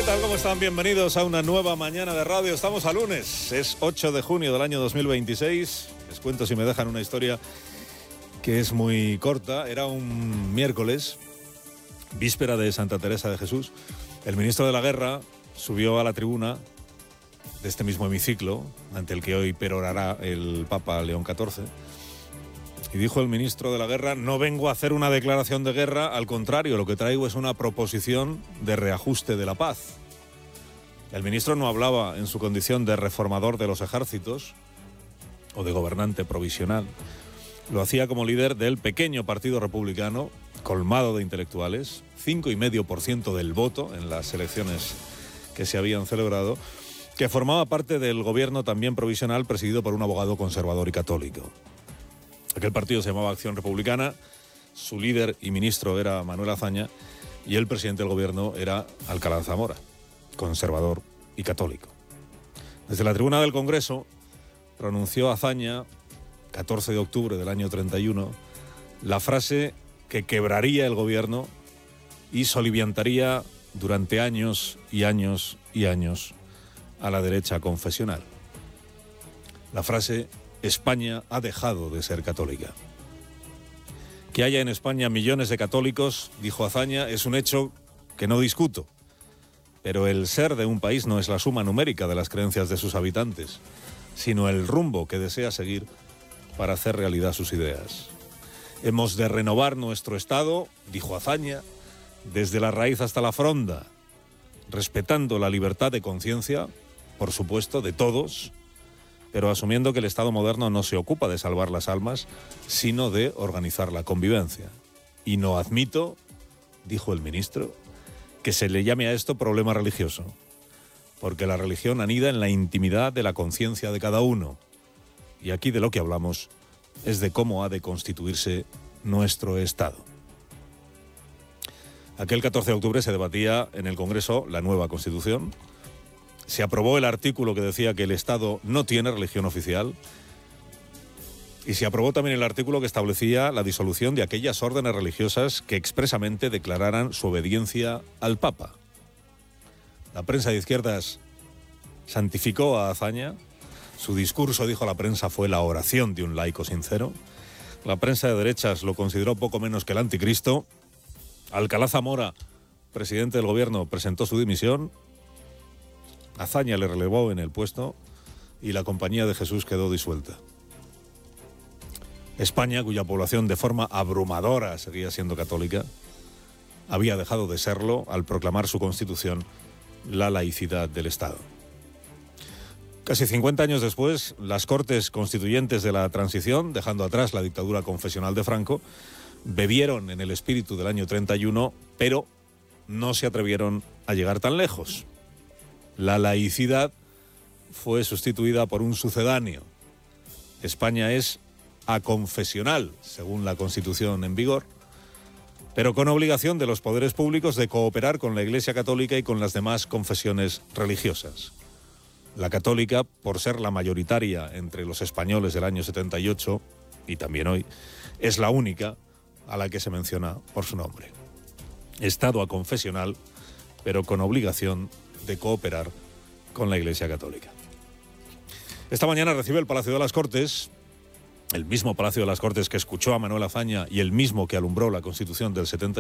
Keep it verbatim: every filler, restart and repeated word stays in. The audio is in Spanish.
¿Qué tal? ¿Cómo están? Bienvenidos a una nueva mañana de radio. Estamos a lunes, es ocho de junio del año dos mil veintiséis. Les cuento, si me dejan, una historia que es muy corta. Era un miércoles, víspera de Santa Teresa de Jesús. El ministro de la Guerra subió a la tribuna de este mismo hemiciclo, ante el que hoy perorará el Papa León catorce, y dijo el ministro de la Guerra: no vengo a hacer una declaración de guerra, al contrario, lo que traigo es una proposición de reajuste de la paz. El ministro no hablaba en su condición de reformador de los ejércitos o de gobernante provisional. Lo hacía como líder del pequeño Partido Republicano, colmado de intelectuales, cinco coma cinco por ciento del voto en las elecciones que se habían celebrado, que formaba parte del gobierno también provisional presidido por un abogado conservador y católico. Aquel partido se llamaba Acción Republicana, su líder y ministro era Manuel Azaña y el presidente del gobierno era Alcalá Zamora, conservador y católico. Desde la tribuna del Congreso pronunció Azaña, catorce de octubre del año treinta y uno, la frase que quebraría el gobierno y soliviantaría durante años y años y años a la derecha confesional. La frase: España ha dejado de ser católica. Que haya en España millones de católicos, dijo Azaña, es un hecho que no discuto. Pero el ser de un país no es la suma numérica de las creencias de sus habitantes, sino el rumbo que desea seguir para hacer realidad sus ideas. Hemos de renovar nuestro Estado, dijo Azaña, desde la raíz hasta la fronda, respetando la libertad de conciencia, por supuesto, de todos, pero asumiendo que el Estado moderno no se ocupa de salvar las almas, sino de organizar la convivencia. Y no admito, dijo el ministro, que se le llame a esto problema religioso, porque la religión anida en la intimidad de la conciencia de cada uno. Y aquí de lo que hablamos es de cómo ha de constituirse nuestro Estado. Aquel catorce de octubre se debatía en el Congreso la nueva Constitución. Se aprobó el artículo que decía que el Estado no tiene religión oficial y se aprobó también el artículo que establecía la disolución de aquellas órdenes religiosas que expresamente declararan su obediencia al Papa. La prensa de izquierdas santificó a Azaña. Su discurso, dijo la prensa, fue la oración de un laico sincero. La prensa de derechas lo consideró poco menos que el anticristo. Alcalá Zamora, presidente del gobierno, presentó su dimisión. Azaña le relevó en el puesto y la Compañía de Jesús quedó disuelta. España, cuya población de forma abrumadora seguía siendo católica, había dejado de serlo al proclamar su Constitución la laicidad del Estado. Casi cincuenta años después, las Cortes Constituyentes de la Transición, dejando atrás la dictadura confesional de Franco, bebieron en el espíritu del año treinta y uno, pero no se atrevieron a llegar tan lejos. La laicidad fue sustituida por un sucedáneo. España es aconfesional, según la Constitución en vigor, pero con obligación de los poderes públicos de cooperar con la Iglesia Católica y con las demás confesiones religiosas. La católica, por ser la mayoritaria entre los españoles del año setenta y ocho, y también hoy, es la única a la que se menciona por su nombre. Estado aconfesional, pero con obligación de cooperar con la Iglesia Católica. Esta mañana recibe el Palacio de las Cortes, el mismo Palacio de las Cortes que escuchó a Manuel Azaña y el mismo que alumbró la Constitución del setenta